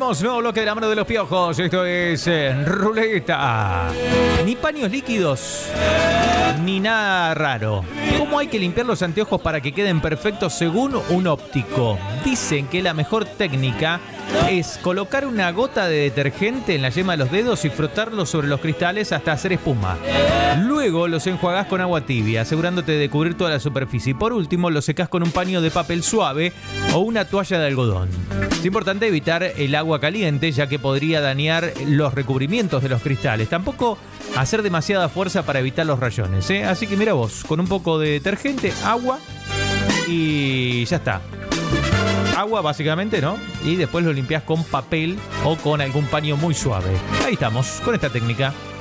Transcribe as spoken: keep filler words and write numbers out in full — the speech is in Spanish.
Volvemos, nuevo bloque de la mano de los piojos. Esto es eh, Ruleta. Ni paños líquidos, ni nada raro. ¿Cómo hay que limpiar los anteojos para que queden perfectos según un óptico? Dicen que la mejor técnica es colocar una gota de detergente en la yema de los dedos y frotarlos sobre los cristales hasta hacer espuma. Luego los enjuagás con agua tibia, asegurándote de cubrir toda la superficie. Y por último, los secás con un paño de papel suave o una toalla de algodón. Es importante evitar el agua caliente, ya que podría dañar los recubrimientos de los cristales. Tampoco hacer demasiada fuerza para evitar los rayones, ¿eh? Así que mira vos, con un poco de detergente, agua y ya está. Agua básicamente, ¿no? Y después lo limpias con papel o con algún paño muy suave. Ahí estamos, con esta técnica.